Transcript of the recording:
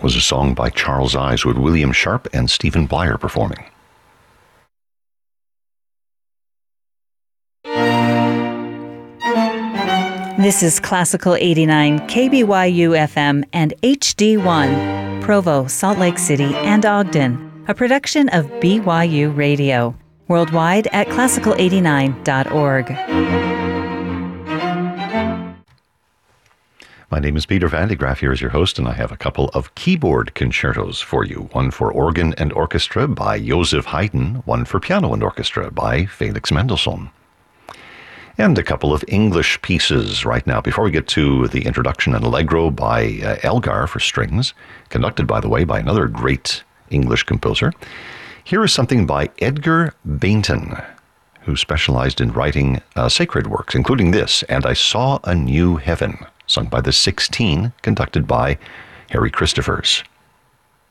That was a song by Charles Ives with William Sharp and Stephen Blyer performing. This is Classical 89, KBYU FM and HD1, Provo, Salt Lake City, and Ogden, a production of BYU Radio. Worldwide at classical89.org. My name is Peter Van de Graaff here as your host, and I have a couple of keyboard concertos for you. One for organ and orchestra by Joseph Haydn, one for piano and orchestra by Felix Mendelssohn. And a couple of English pieces right now. Before we get to the introduction and Allegro by Elgar for strings, conducted, by the way, by another great English composer, here is something by Edgar Bainton, who specialized in writing sacred works, including this, And I Saw a New Heaven, sung by the 16, conducted by Harry Christophers.